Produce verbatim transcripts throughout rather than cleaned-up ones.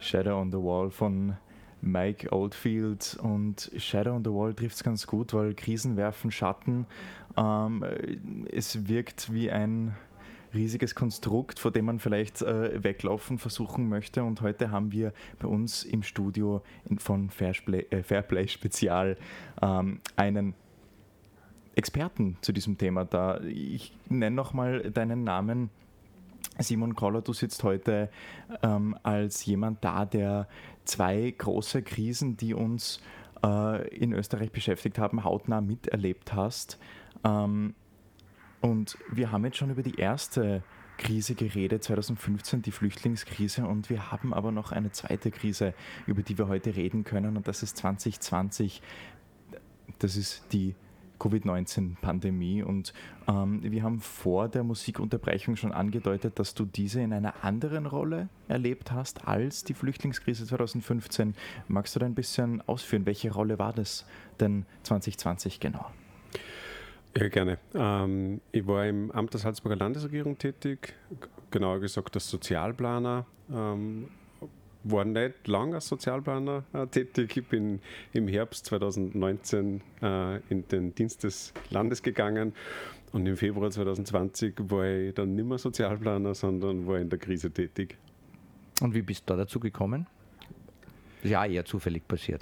Shadow on the Wall von Mike Oldfield, und Shadow on the Wall trifft es ganz gut, weil Krisen werfen Schatten. Ähm, es wirkt wie ein riesiges Konstrukt, vor dem man vielleicht äh, weglaufen versuchen möchte, und heute haben wir bei uns im Studio in, von Fairplay, äh, Fairplay Spezial ähm, einen Experten zu diesem Thema da. Ich nenne nochmal deinen Namen. Simon Koller, du sitzt heute ähm, als jemand da, der zwei große Krisen, die uns äh, in Österreich beschäftigt haben, hautnah miterlebt hast. Ähm, und wir haben jetzt schon über die erste Krise geredet, zwanzig fünfzehn, die Flüchtlingskrise, und wir haben aber noch eine zweite Krise, über die wir heute reden können, und das ist zwanzig zwanzig. Das ist die Covid neunzehn Pandemie, und ähm, wir haben vor der Musikunterbrechung schon angedeutet, dass du diese in einer anderen Rolle erlebt hast als die Flüchtlingskrise zwanzig fünfzehn. Magst du da ein bisschen ausführen, welche Rolle war das denn zwanzig zwanzig genau? Ja, gerne. Ähm, ich war im Amt der Salzburger Landesregierung tätig, genauer gesagt als Sozialplaner. Ähm, war nicht lange als Sozialplaner äh, tätig. Ich bin im Herbst zwanzig neunzehn äh, in den Dienst des Landes gegangen, und im Februar zwanzig zwanzig war ich dann nicht mehr Sozialplaner, sondern war in der Krise tätig. Und wie bist du da dazu gekommen? Das ist ja eher zufällig passiert.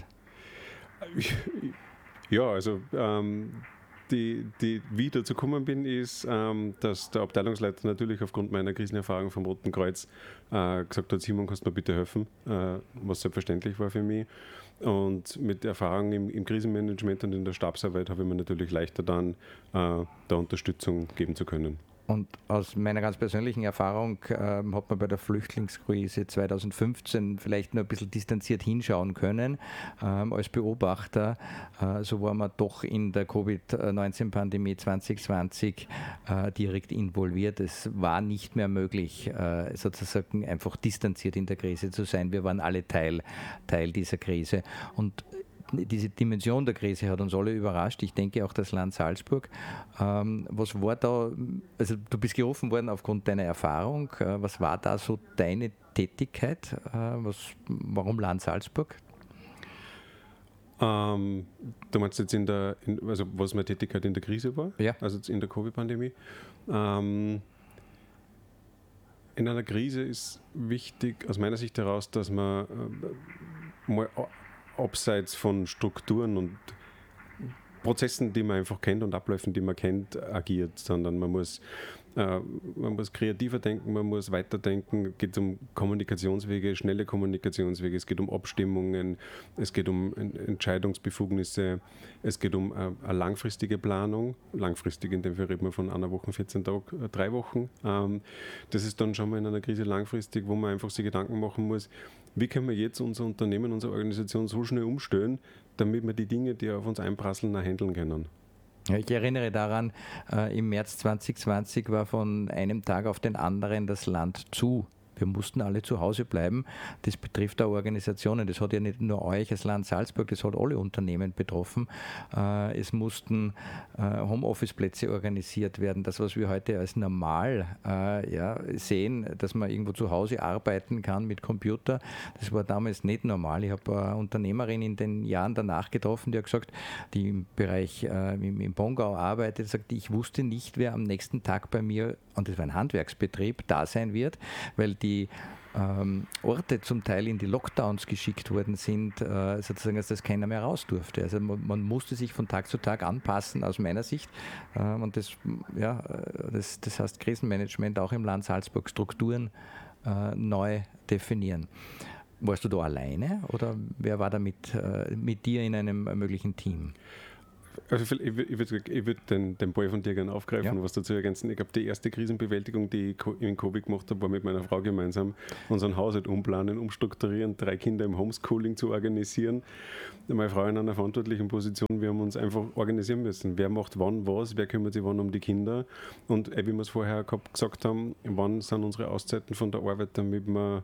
Ja, also ähm, Die, die, wie ich dazu gekommen bin, ist, ähm, dass der Abteilungsleiter natürlich aufgrund meiner Krisenerfahrung vom Roten Kreuz äh, gesagt hat, Simon, kannst du mir bitte helfen, äh, was selbstverständlich war für mich. Und mit Erfahrung im, im Krisenmanagement und in der Stabsarbeit habe ich mir natürlich leichter dann äh, da Unterstützung geben zu können. Und aus meiner ganz persönlichen Erfahrung ähm, hat man bei der Flüchtlingskrise zwanzig fünfzehn vielleicht nur ein bisschen distanziert hinschauen können ähm, als Beobachter. Äh, so war man doch in der Covid neunzehn Pandemie zwanzig zwanzig äh, direkt involviert. Es war nicht mehr möglich, äh, sozusagen einfach distanziert in der Krise zu sein. Wir waren alle Teil, Teil dieser Krise. Und diese Dimension der Krise hat uns alle überrascht. Ich denke auch das Land Salzburg. Ähm, was war da, also du bist gerufen worden aufgrund deiner Erfahrung. Äh, was war da so deine Tätigkeit? Äh, was, warum Land Salzburg? Ähm, du meinst jetzt in der, in, also was meine Tätigkeit in der Krise war? Ja. Also in der Covid-Pandemie. Ähm, in einer Krise ist wichtig, aus meiner Sicht heraus, dass man äh, mal abseits von Strukturen und Prozessen, die man einfach kennt, und Abläufen, die man kennt, agiert, sondern man muss, äh, man muss kreativer denken, man muss weiterdenken. Es geht um Kommunikationswege, schnelle Kommunikationswege, es geht um Abstimmungen, es geht um Entscheidungsbefugnisse, es geht um äh, eine langfristige Planung. Langfristig, in dem Fall reden wir von einer Woche, vierzehn Tagen, äh, drei Wochen. Ähm, das ist dann schon mal in einer Krise langfristig, wo man einfach sich Gedanken machen muss, wie können wir jetzt unser Unternehmen, unsere Organisation so schnell umstellen, damit wir die Dinge, die auf uns einprasseln, auch handeln können. Ja, ich erinnere daran, äh, im März zwanzig zwanzig war von einem Tag auf den anderen das Land zu. Wir mussten alle zu Hause bleiben. Das betrifft auch Organisationen. Das hat ja nicht nur euch als Land Salzburg, das hat alle Unternehmen betroffen. Äh, es mussten äh, Homeoffice-Plätze organisiert werden. Das, was wir heute als normal äh, ja, sehen, dass man irgendwo zu Hause arbeiten kann mit Computer, das war damals nicht normal. Ich habe eine Unternehmerin in den Jahren danach getroffen, die hat gesagt, die im Bereich äh, im, im Bongau arbeitet, sagt, ich wusste nicht, wer am nächsten Tag bei mir, und das war ein Handwerksbetrieb, da sein wird, weil die die ähm, Orte zum Teil in die Lockdowns geschickt worden sind, äh, sozusagen, dass das keiner mehr raus durfte. Also man, man musste sich von Tag zu Tag anpassen, aus meiner Sicht. Äh, und das, ja, das, das heißt Krisenmanagement auch im Land Salzburg, Strukturen äh, neu definieren. Warst du da alleine oder wer war da mit, äh, mit dir in einem möglichen Team? Also ich würde ich würd, ich würd den, den Ball von dir gerne aufgreifen Ja. und was dazu ergänzen. Ich glaube, die erste Krisenbewältigung, die ich in Covid gemacht habe, war mit meiner Frau gemeinsam, unseren Haushalt umplanen, umstrukturieren, drei Kinder im Homeschooling zu organisieren. Meine Frau in einer verantwortlichen Position, wir haben uns einfach organisieren müssen. Wer macht wann was, wer kümmert sich wann um die Kinder, und wie wir es vorher gesagt haben, wann sind unsere Auszeiten von der Arbeit, damit wir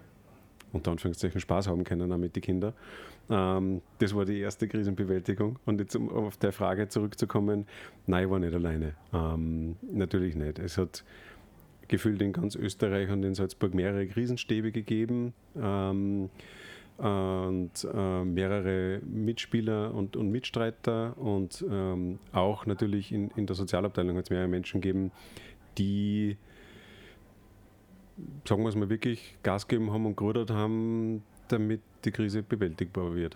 unter Anführungszeichen Spaß haben können auch mit den Kindern. Ähm, das war die erste Krisenbewältigung. Und jetzt, um auf der Frage zurückzukommen, nein, ich war nicht alleine. Ähm, natürlich nicht. Es hat gefühlt in ganz Österreich und in Salzburg mehrere Krisenstäbe gegeben. Ähm, und äh, mehrere Mitspieler und, und Mitstreiter und ähm, auch natürlich in, in der Sozialabteilung hat es mehrere Menschen gegeben, die, sagen wir es mal, wirklich Gas gegeben haben und gerudert haben, damit die Krise bewältigbar wird.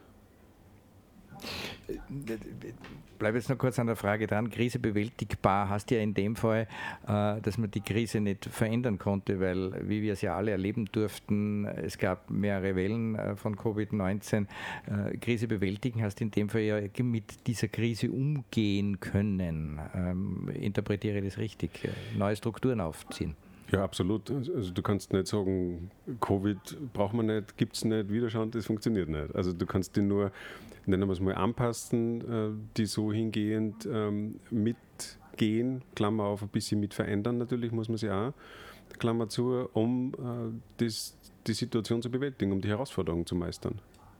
Bleib jetzt noch kurz an der Frage dran. Krise bewältigbar heißt ja in dem Fall, äh, dass man die Krise nicht verändern konnte, weil, wie wir es ja alle erleben durften, es gab mehrere Wellen äh, von Covid neunzehn. Äh, Krise bewältigen heißt in dem Fall ja mit dieser Krise umgehen können. Ähm, interpretiere ich das richtig? Neue Strukturen aufziehen. Ja, absolut. Also du kannst nicht sagen, Covid braucht man nicht, gibt es nicht, Widerstand, das funktioniert nicht. Also du kannst die nur, nennen wir es mal, anpassen, die so hingehend ähm, mitgehen, Klammer auf, ein bisschen mit verändern natürlich, muss man sie auch, Klammer zu, um äh, das, die Situation zu bewältigen, um die Herausforderung zu meistern.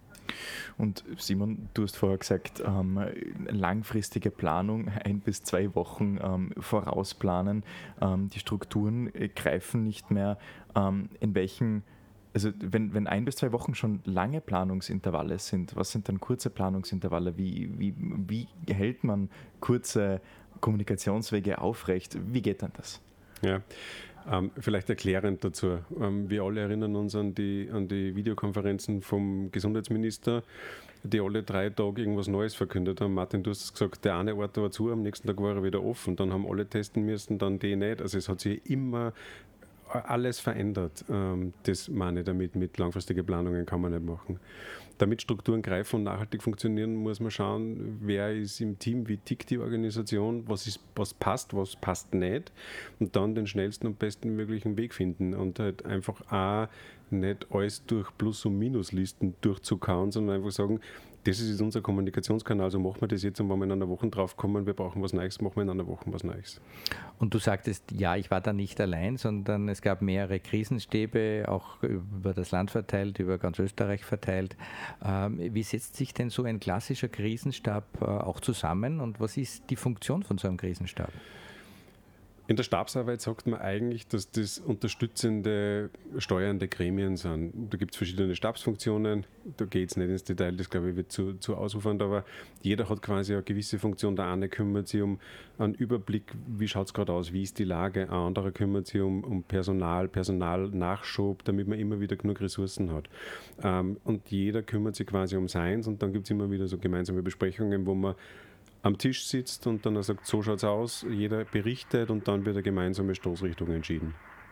Und Simon, du hast vorher gesagt, ähm, langfristige Planung, ein bis zwei Wochen ähm, vorausplanen, ähm, die Strukturen äh, greifen nicht mehr. Ähm, in welchen, also wenn, wenn ein bis zwei Wochen schon lange Planungsintervalle sind, was sind dann kurze Planungsintervalle? Wie, wie, wie hält man kurze Kommunikationswege aufrecht? Wie geht dann das? Ja. Ähm, vielleicht erklärend dazu. Ähm, wir alle erinnern uns an die, an die Videokonferenzen vom Gesundheitsminister, die alle drei Tage irgendwas Neues verkündet haben. Martin, du hast gesagt, der eine Ort war zu, am nächsten Tag war er wieder offen. Dann haben alle testen müssen, dann die nicht. Also es hat sich immer alles verändert. Ähm, das meine ich damit, mit langfristigen Planungen kann man nicht machen. Damit Strukturen greifen und nachhaltig funktionieren, muss man schauen, wer ist im Team, wie tickt die Organisation, was, ist, was passt, was passt nicht und dann den schnellsten und besten möglichen Weg finden und halt einfach auch nicht alles durch Plus- und Minuslisten durchzukauen, sondern einfach sagen, das ist unser Kommunikationskanal, so machen wir das jetzt und wenn wir in einer Woche drauf kommen, wir brauchen was Neues, machen wir in einer Woche was Neues. Und du sagtest, ja, ich war da nicht allein, sondern es gab mehrere Krisenstäbe, auch über das Land verteilt, über ganz Österreich verteilt. Ähm, wie setzt sich denn so ein klassischer Krisenstab äh, auch zusammen und was ist die Funktion von so einem Krisenstab? In der Stabsarbeit sagt man eigentlich, dass das unterstützende, steuernde Gremien sind. Da gibt es verschiedene Stabsfunktionen, da geht es nicht ins Detail, das glaube ich wird zu, zu ausufernd, aber jeder hat quasi eine gewisse Funktion. Der eine kümmert sich um einen Überblick, wie schaut es gerade aus, wie ist die Lage, ein anderer kümmert sich um, um Personal, Personalnachschub, damit man immer wieder genug Ressourcen hat. Ähm, und jeder kümmert sich quasi um seins und dann gibt es immer wieder so gemeinsame Besprechungen, wo man am Tisch sitzt und dann sagt, so schaut es aus, jeder berichtet und dann wird eine gemeinsame Stoßrichtung entschieden.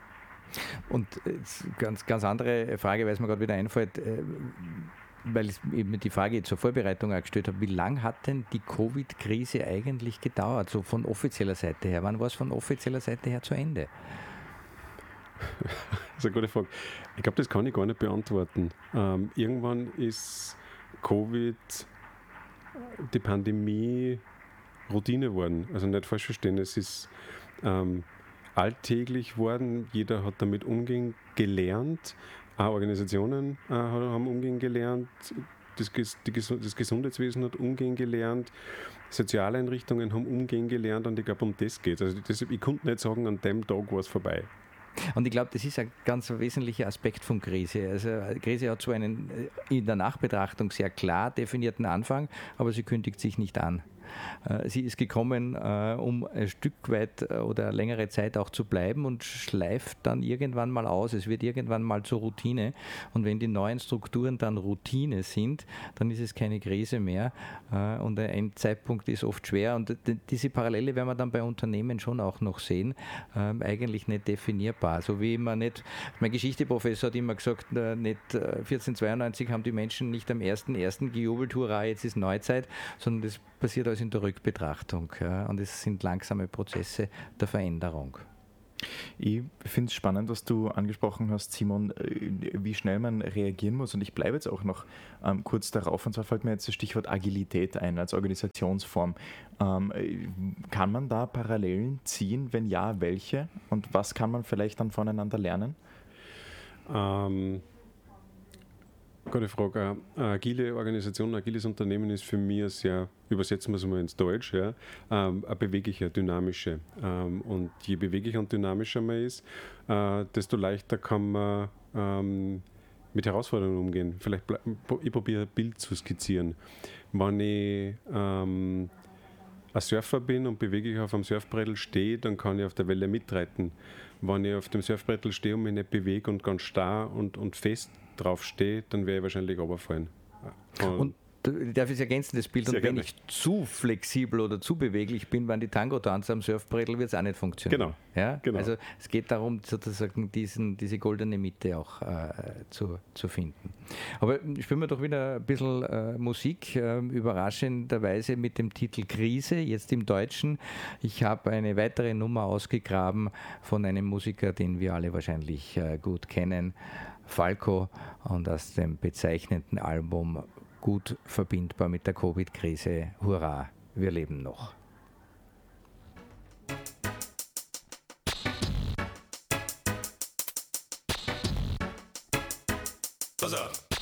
Und ganz, ganz andere Frage, weil es mir gerade wieder einfällt, weil ich eben die Frage zur Vorbereitung auch gestellt habe, wie lange hat denn die Covid-Krise eigentlich gedauert, so von offizieller Seite her? Wann war es von offizieller Seite her zu Ende? Das ist eine gute Frage. Ich glaube, das kann ich gar nicht beantworten. Ähm, irgendwann ist Covid, die Pandemie Routine geworden. Also nicht falsch verstehen, es ist ähm, alltäglich worden, jeder hat damit umgehen gelernt, auch Organisationen äh, haben umgehen gelernt, das, die, das Gesundheitswesen hat umgehen gelernt, Sozialeinrichtungen haben umgehen gelernt und ich glaube, um das geht es. Also das, ich konnte nicht sagen, an dem Tag war es vorbei. Und ich glaube, das ist ein ganz wesentlicher Aspekt von Krise. Also Krise hat zwar einen in der Nachbetrachtung sehr klar definierten Anfang, aber sie kündigt sich nicht an. Sie ist gekommen, um ein Stück weit oder längere Zeit auch zu bleiben und schleift dann irgendwann mal aus. Es wird irgendwann mal zur Routine. Und wenn die neuen Strukturen dann Routine sind, dann ist es keine Krise mehr. Und ein Zeitpunkt ist oft schwer. Und diese Parallele werden wir dann bei Unternehmen schon auch noch sehen. Eigentlich nicht definierbar. So wie man nicht, mein Geschichteprofessor hat immer gesagt, nicht vierzehnhundertzweiundneunzig haben die Menschen nicht am ersten ersten gejubelt, hurra, jetzt ist Neuzeit, sondern das passiert alles in der Rückbetrachtung, ja, und es sind langsame Prozesse der Veränderung. Ich finde es spannend, was du angesprochen hast, Simon, wie schnell man reagieren muss. Und ich bleibe jetzt auch noch ähm, kurz darauf. Und zwar fällt mir jetzt das Stichwort Agilität ein als Organisationsform. Ähm, kann man da Parallelen ziehen? Wenn ja, welche? Und was kann man vielleicht dann voneinander lernen? Ähm, Gute Frage. Eine agile Organisation, ein agiles Unternehmen ist für mich sehr, übersetzen wir es mal ins Deutsch, ja, ähm, eine bewegliche, dynamische. Ähm, und je beweglicher und dynamischer man ist, äh, desto leichter kann man ähm, mit Herausforderungen umgehen. Vielleicht ble- ich probiere ein Bild zu skizzieren. Wenn ich ähm, ein Surfer bin und beweglich auf einem Surfbrettel stehe, dann kann ich auf der Welle mitreiten. Wenn ich auf dem Surfbrettel stehe und mich nicht bewege und ganz starr und, und fest drauf stehe, dann werde ich wahrscheinlich runterfallen. Und, und darf ich es ergänzen, das Bild? Und wenn gerne. ich zu flexibel oder zu beweglich bin, wenn die Tango-Tanzer am Surfbrettel, wird es auch nicht funktionieren. Genau. Ja? Genau. Also es geht darum, sozusagen diesen, diese goldene Mitte auch äh, zu, zu finden. Aber spielen wir doch wieder ein bisschen äh, Musik, äh, überraschenderweise mit dem Titel Krise, jetzt im Deutschen. Ich habe eine weitere Nummer ausgegraben von einem Musiker, den wir alle wahrscheinlich äh, gut kennen, Falco, und aus dem bezeichnenden Album gut verbindbar mit der Covid-Krise. Hurra, wir leben noch. Pass auf.